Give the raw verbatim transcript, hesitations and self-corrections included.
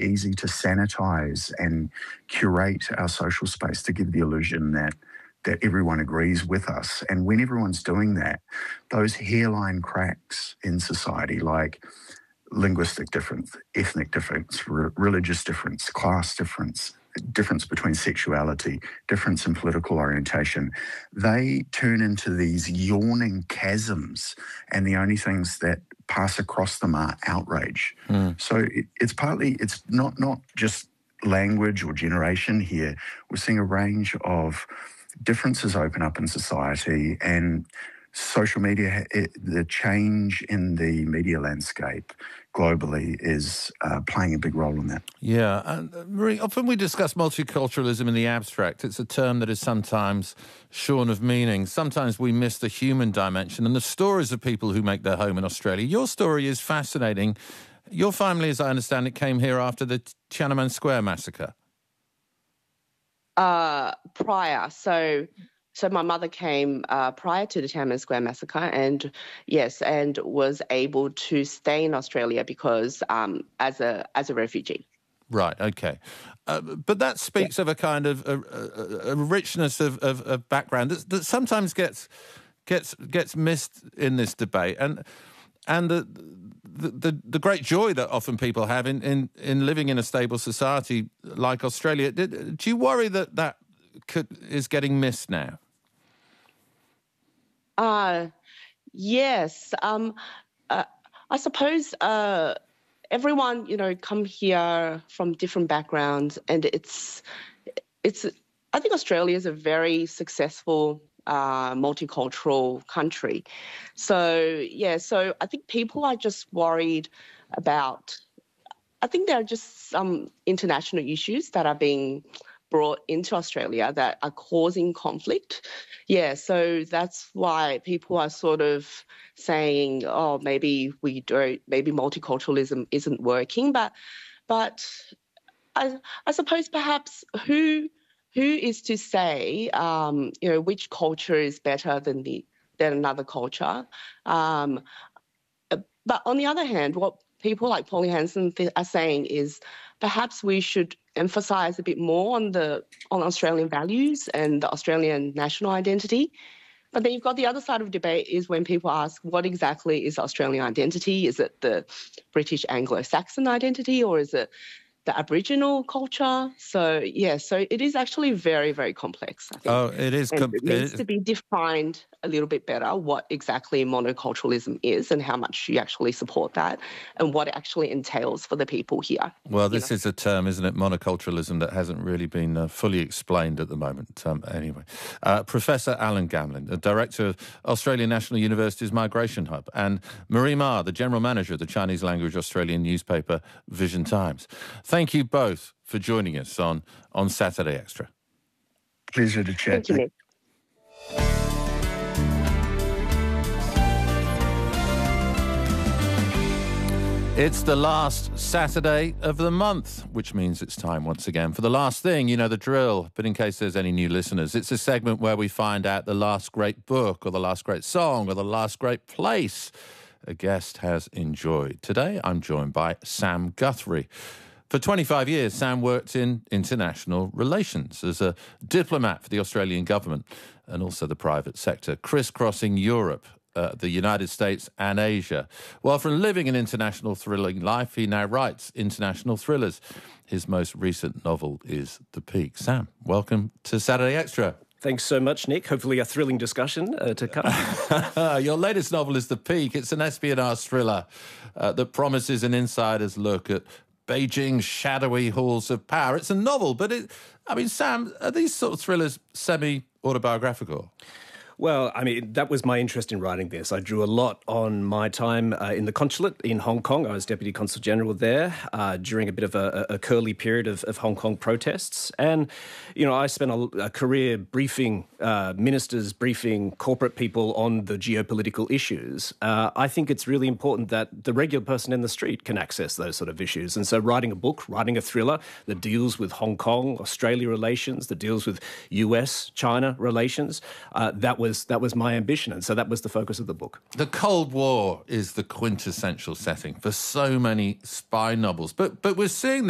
easy to sanitize and curate our social space to give the illusion that that everyone agrees with us. And when everyone's doing that, those hairline cracks in society, like linguistic difference, ethnic difference, re- religious difference, class difference, difference between sexuality, difference in political orientation, they turn into these yawning chasms, and the only things that pass across them are outrage. Mm. So it, it's partly, it's not, not just language or generation here. We're seeing a range of differences open up in society, and social media, it, the change in the media landscape globally is uh, playing a big role in that. Yeah. And uh, Marie, often we discuss multiculturalism in the abstract. It's a term that is sometimes shorn of meaning. Sometimes we miss the human dimension and the stories of people who make their home in Australia. Your story is fascinating. Your family, as I understand it, came here after the Tiananmen Square massacre. Uh, prior. So so my mother came uh, prior to the Tiananmen Square massacre, and yes, and was able to stay in Australia because um, as a as a refugee. Right, okay. Uh, but that speaks yeah. of a kind of a, a, a richness of, of, of background that, that sometimes gets gets gets missed in this debate. And and the The, the the great joy that often people have in, in, in living in a stable society like Australia. Do, do you worry that that could, is getting missed now? Uh, yes. Um, uh, I suppose uh, everyone, you know, come here from different backgrounds, and it's it's. I think Australia is a very successful Uh, multicultural country. So, yeah, so I think people are just worried about, I think there are just some international issues that are being brought into Australia that are causing conflict. Yeah, so that's why people are sort of saying, oh, maybe we don't, maybe multiculturalism isn't working. But, but I, I suppose perhaps who... Who is to say, um, you know, which culture is better than the than another culture? Um, but on the other hand, what people like Pauline Hanson th- are saying is perhaps we should emphasise a bit more on the on Australian values and the Australian national identity. But then you've got the other side of the debate is when people ask, what exactly is Australian identity? Is it the British Anglo-Saxon identity, or is it the Aboriginal culture? So, yeah, so it is actually very, very complex, I think. Oh, it is. Com- it needs it is. to be defined a little bit better what exactly monoculturalism is and how much you actually support that and what it actually entails for the people here. Well, this know? is a term, isn't it, monoculturalism, that hasn't really been uh, fully explained at the moment. Um, anyway, uh, Professor Alan Gamlin, the Director of Australian National University's Migration Hub, and Marie Ma, the General Manager of the Chinese language Australian newspaper Vision Times. Thank you both for joining us on, on Saturday Extra. Pleasure to chat. Thank you, Nick. It's the last Saturday of the month, which means it's time once again for the last thing. You know the drill, but in case there's any new listeners, it's a segment where we find out the last great book or the last great song or the last great place a guest has enjoyed. Today, I'm joined by Sam Guthrie. For twenty-five years, Sam worked in international relations as a diplomat for the Australian government and also the private sector, crisscrossing Europe, uh, the United States and Asia. While from living an international thrilling life, he now writes international thrillers. His most recent novel is The Peak. Sam, welcome to Saturday Extra. Thanks so much, Nick. Hopefully a thrilling discussion uh, to come. Your latest novel is The Peak. It's an espionage thriller uh, that promises an insider's look at Beijing's shadowy halls of power. It's a novel, but it, I mean, Sam, are these sort of thrillers semi-autobiographical? Well, I mean, that was my interest in writing this. I drew a lot on my time uh, in the consulate in Hong Kong. I was Deputy Consul General there uh, during a bit of a, a curly period of, of Hong Kong protests. And, you know, I spent a, a career briefing uh, ministers, briefing corporate people on the geopolitical issues. Uh, I think it's really important that the regular person in the street can access those sort of issues. And so writing a book, writing a thriller that deals with Hong Kong, Australia relations, that deals with U S China relations, uh, that was That was my ambition, and so that was the focus of the book. The Cold War is the quintessential setting for so many spy novels, but but we're seeing